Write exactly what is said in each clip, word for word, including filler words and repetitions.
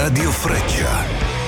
Radio Freccia.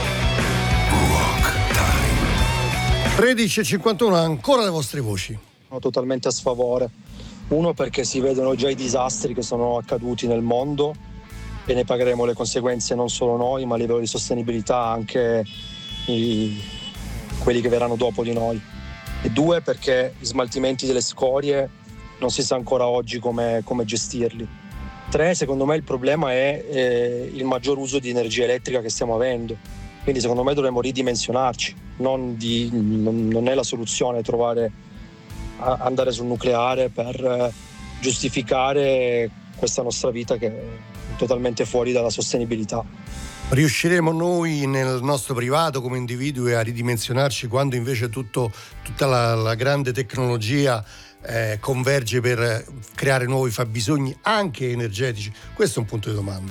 Rock Time. tredici e cinquantuno, ancora le vostre voci. Sono totalmente a sfavore. Uno, perché si vedono già i disastri che sono accaduti nel mondo e ne pagheremo le conseguenze non solo noi, ma a livello di sostenibilità anche i, quelli che verranno dopo di noi. E due, perché gli smaltimenti delle scorie non si sa ancora oggi come, come gestirli. Tre, secondo me il problema è eh, il maggior uso di energia elettrica che stiamo avendo. Quindi secondo me dovremmo ridimensionarci. Non, di, non, non è la soluzione trovare, a, andare sul nucleare per eh, giustificare questa nostra vita che è totalmente fuori dalla sostenibilità. Riusciremo noi nel nostro privato come individui a ridimensionarci quando invece tutto, tutta la, la grande tecnologia eh, converge per creare nuovi fabbisogni anche energetici? Questo è un punto di domanda.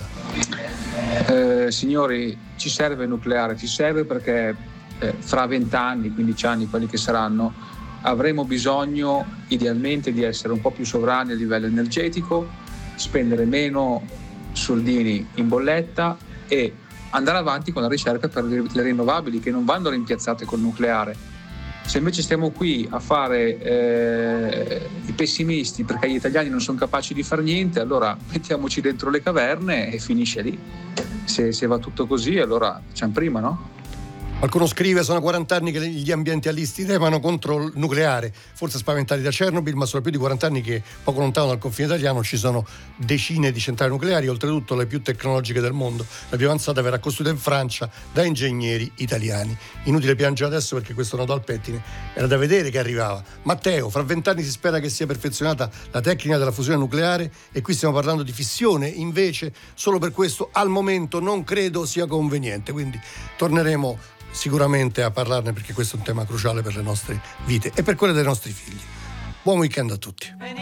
Eh, signori, ci serve il nucleare, ci serve perché eh, fra vent'anni, quindici anni, quelli che saranno, avremo bisogno idealmente di essere un po' più sovrani a livello energetico, spendere meno soldini in bolletta e andare avanti con la ricerca per le rinnovabili, che non vanno rimpiazzate col nucleare. Se invece stiamo qui a fare eh, i pessimisti perché gli italiani non sono capaci di far niente, allora mettiamoci dentro le caverne e finisce lì. Se, se va tutto così, allora facciamo prima, no? Qualcuno scrive: sono quaranta anni che gli ambientalisti remano contro il nucleare, forse spaventati da Chernobyl, ma sono più di quaranta anni che poco lontano dal confine italiano ci sono decine di centrali nucleari, oltretutto le più tecnologiche del mondo. La più avanzata verrà costruita in Francia da ingegneri italiani. Inutile piangere adesso perché questo nodo al pettine era da vedere che arrivava. Matteo, fra vent'anni si spera che sia perfezionata la tecnica della fusione nucleare e qui stiamo parlando di fissione, invece solo per questo al momento non credo sia conveniente, quindi torneremo sicuramente a parlarne perché questo è un tema cruciale per le nostre vite e per quelle dei nostri figli. Buon weekend a tutti.